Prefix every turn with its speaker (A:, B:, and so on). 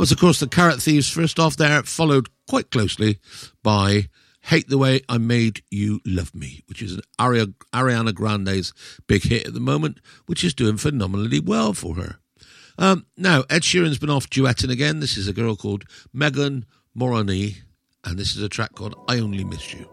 A: was, of course, the Carrot Thieves first off there, followed quite closely by Hate the Way I Made You Love Me, which is an Ariana Grande's big hit at the moment, which is doing phenomenally well for her. Now, Ed Sheeran's been off duetting again. This is a girl called Megan Moroney, and this is a track called I Only Miss You.